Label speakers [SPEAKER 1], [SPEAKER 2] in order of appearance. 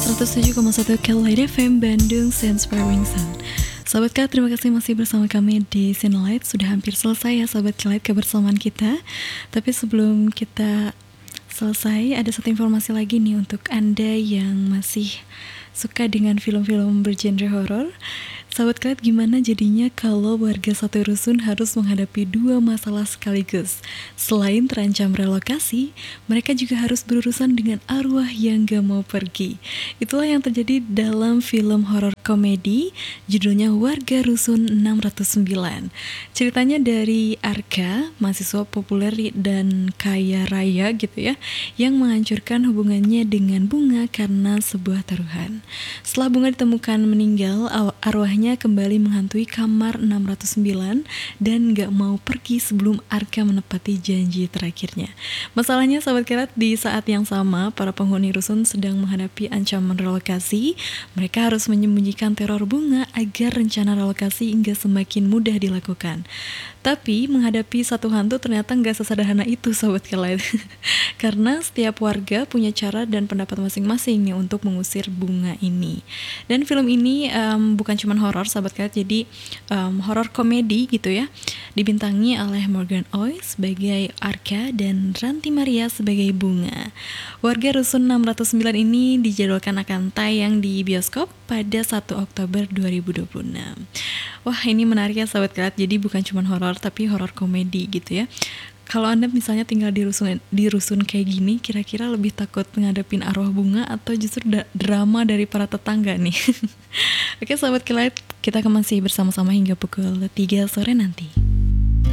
[SPEAKER 1] 107,1 Kelite FM Bandung, Inspiring Sound. Sahabat Kelite, terima kasih masih bersama kami di Sinelight. Sudah hampir selesai ya Sahabat Kelite kebersamaan kita. Tapi sebelum kita selesai, ada satu informasi lagi nih untuk Anda yang masih suka dengan film-film bergenre horor. Sahabat Kelite, gimana jadinya kalau warga satu rusun harus menghadapi dua masalah sekaligus? Selain terancam relokasi, mereka juga harus berurusan dengan arwah yang gak mau pergi. Itulah yang terjadi dalam film horor komedi judulnya Warga Rusun 609. Ceritanya dari Arka, mahasiswa populer dan kaya raya gitu ya, yang menghancurkan hubungannya dengan Bunga karena sebuah taruhan. Setelah Bunga ditemukan meninggal, arwahnya kembali menghantui kamar 609 dan gak mau pergi sebelum Arka menepati janji terakhirnya. Masalahnya Sahabat Kelite, di saat yang sama para penghuni rusun sedang menghadapi ancaman relokasi. Mereka harus menyembunyikan teror Bunga agar rencana relokasi hingga semakin mudah dilakukan. Tapi menghadapi satu hantu ternyata gak sesederhana itu Sahabat Kelite. Karena setiap warga punya cara dan pendapat masing-masing nih untuk mengusir Bunga ini. Dan film ini bukan cuma horor Sahabat Kelite, jadi horor komedi gitu ya. Dibintangi oleh Morgan Oy sebagai Arka dan Ranti Maria sebagai Bunga. Warga Rusun 609 ini dijadwalkan akan tayang di bioskop pada 1 Oktober 2026. Wah, ini menarik ya Sahabat Kelite, jadi bukan cuma horor tapi horor komedi gitu ya. Kalau Anda misalnya tinggal di rusun kayak gini, kira-kira lebih takut ngadepin arwah Bunga atau justru drama dari para tetangga nih? Oke Sahabat Kelite, kita akan masih bersama-sama hingga pukul 3 sore nanti.